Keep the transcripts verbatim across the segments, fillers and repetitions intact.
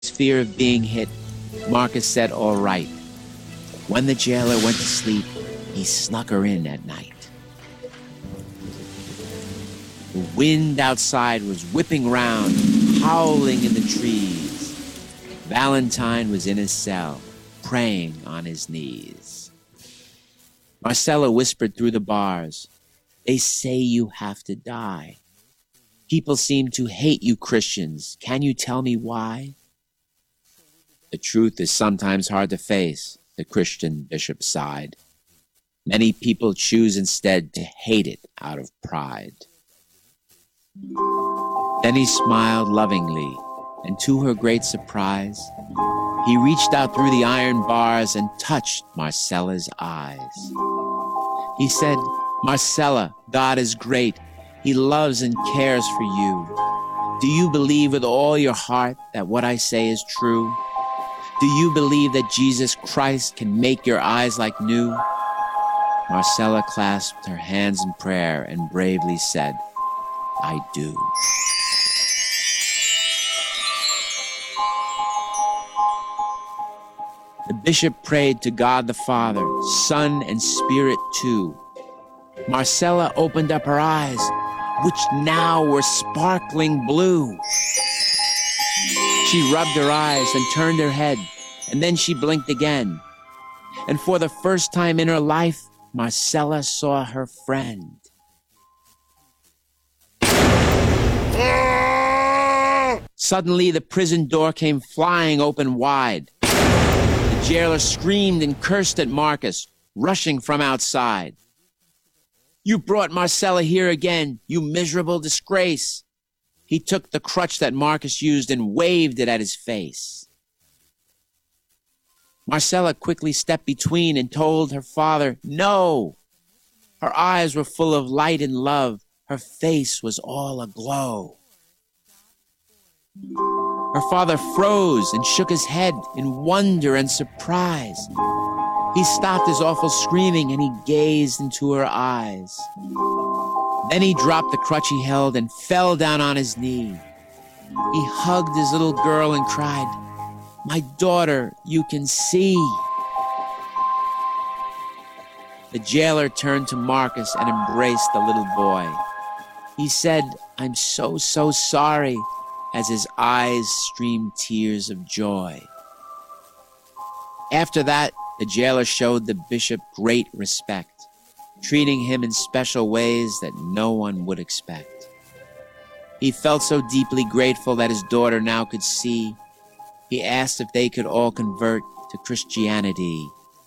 fear of being hit, Marcus said all right. When the jailer went to sleep, he snuck her in at night. The wind outside was whipping round, howling in the trees. Valentine was in his cell, praying on his knees. Marcella whispered through the bars, "They say you have to die. People seem to hate you Christians. Can you tell me why?" "The truth is sometimes hard to face," the Christian bishop sighed. "Many people choose instead to hate it out of pride." Then he smiled lovingly, and to her great surprise, he reached out through the iron bars and touched Marcella's eyes. He said, "Marcella, God is great. He loves and cares for you. Do you believe with all your heart that what I say is true? Do you believe that Jesus Christ can make your eyes like new?" Marcella clasped her hands in prayer and bravely said, "I do." The bishop prayed to God the Father, Son, and Spirit too. Marcella opened up her eyes, which now were sparkling blue. She rubbed her eyes and turned her head, and then she blinked again. And for the first time in her life, Marcella saw her friend. Suddenly, the prison door came flying open wide. The jailer screamed and cursed at Marcus, rushing from outside. "You brought Marcella here again, you miserable disgrace." He took the crutch that Marcus used and waved it at his face. Marcella quickly stepped between and told her father, "No." Her eyes were full of light and love. Her face was all aglow. Her father froze and shook his head in wonder and surprise. He stopped his awful screaming and he gazed into her eyes. Then he dropped the crutch he held and fell down on his knee. He hugged his little girl and cried, "My daughter, you can see." The jailer turned to Marcus and embraced the little boy. He said, "I'm so, so sorry," as his eyes streamed tears of joy. After that, the jailer showed the bishop great respect, treating him in special ways that no one would expect. He felt so deeply grateful that his daughter now could see. He asked if they could all convert to Christianity.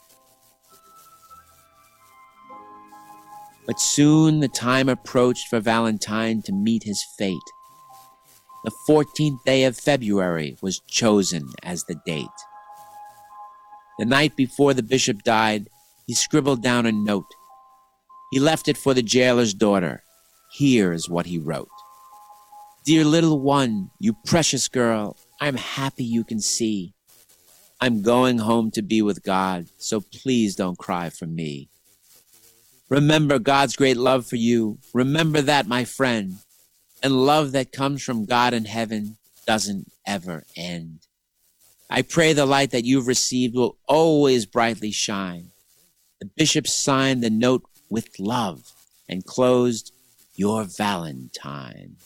But soon the time approached for Valentine to meet his fate. The fourteenth day of February was chosen as the date. The night before the bishop died, he scribbled down a note. He left it for the jailer's daughter. Here is what he wrote. "Dear little one, you precious girl, I'm happy you can see. I'm going home to be with God, so please don't cry for me. Remember God's great love for you. Remember that, my friend. And love that comes from God in heaven doesn't ever end. I pray the light that you've received will always brightly shine." The bishop signed the note with love and closed, "Your Valentine."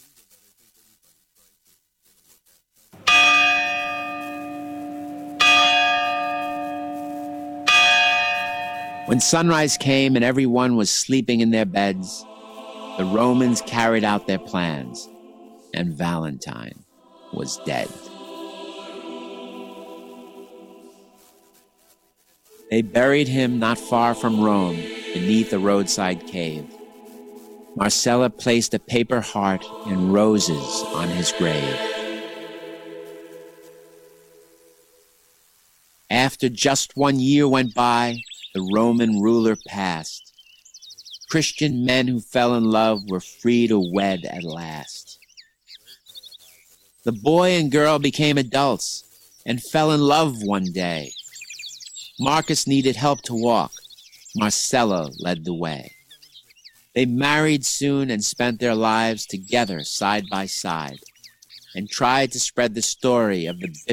When sunrise came and everyone was sleeping in their beds, the Romans carried out their plans, and Valentine was dead. They buried him not far from Rome, beneath a roadside cave. Marcella placed a paper heart and roses on his grave. After just one year went by, the Roman ruler passed. Christian men who fell in love were free to wed at last. The boy and girl became adults and fell in love one day. Marcus needed help to walk. Marcella led the way. They married soon and spent their lives together side by side. and tried to spread the story of the